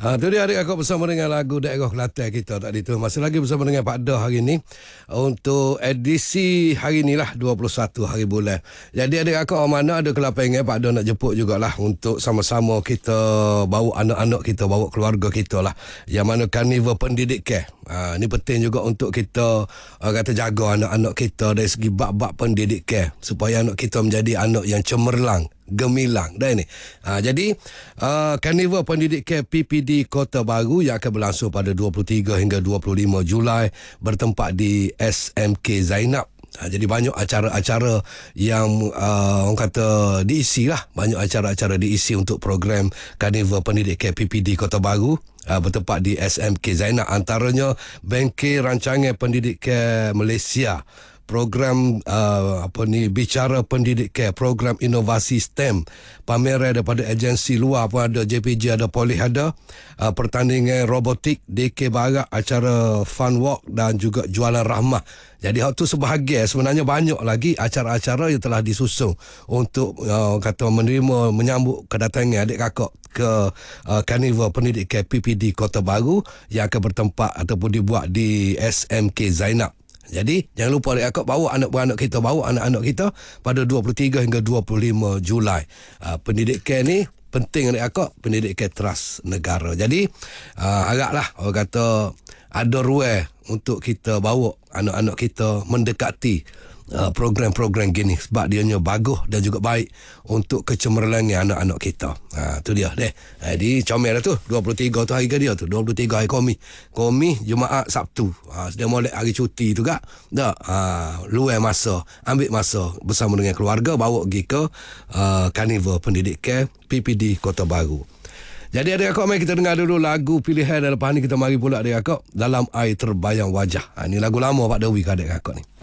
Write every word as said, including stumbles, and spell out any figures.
Ha, tu dia adik aku bersama dengan lagu daerah Kelantan kita tadi tu. Masih lagi bersama dengan Pak Dah hari ni untuk edisi hari ni lah dua puluh satu hari bulan. Jadi adik aku mana ada kelapangan Pak Dah nak jemput jugalah untuk sama-sama kita bawa anak-anak kita, bawa keluarga kita lah. Yang mana karnival pendidikan. Ha, ni penting juga untuk kita uh, kata jaga anak-anak kita dari segi bab-bab pendidikan supaya anak kita menjadi anak yang cemerlang, gemilang dah ni. Ha, jadi uh, karnival pendidikan P P D Kota Baru yang akan berlangsung pada dua puluh tiga hingga dua puluh lima Julai bertempat di S M K Zainab. Ha, jadi banyak acara-acara yang uh, orang kata diisi lah. Banyak acara-acara diisi untuk program karnival pendidikan P P D Kota Baru uh, bertempat di S M K Zainab. Antaranya Bengkel Rancangan Pendidikan Malaysia, program uh, apa ni bicara pendidikan, program inovasi STEM, pameran daripada agensi luar pun ada, J P J ada, Polis ada, uh, pertandingan robotik, D K Barat, acara fun walk dan juga jualan rahmah. Jadi hal tu sebahagian, sebenarnya banyak lagi acara-acara yang telah disusun untuk uh, kata menerima, menyambut kedatangan adik kakak ke uh, karnival pendidikan P P D Kota Baru yang akan bertempat ataupun dibuat di S M K Zainab. Jadi jangan lupa adik akak bawa anak-anak kita, bawa anak-anak kita pada dua puluh tiga hingga dua puluh lima Julai. Uh, pendidikan ni penting adik akak, pendidikan teras negara. Jadi uh, haraplah orang kata ada ruang untuk kita bawa anak-anak kita mendekati uh, program-program gini sebab dianya bagus dan juga baik untuk kecemerlangan anak-anak kita. Ha, tu dia deh. Jadi comel lah tu. dua puluh tiga tu hari ke dia tu. dua puluh tiga hari Komi. Komi Jumaat Sabtu. Ha, sedia molek hari cuti tu kak. Tak. Ha, luar masa. Ambil masa bersama dengan keluarga bawa pergi ke uh, karnival pendidikan P P D Kota Baru. Jadi adik akak, mari kita dengar dulu lagu pilihan dan lepas ni kita mari pula adik akak Dalam Air Terbayang Wajah. Ha, ni lagu lama Pak Dewi ke adik akak ni.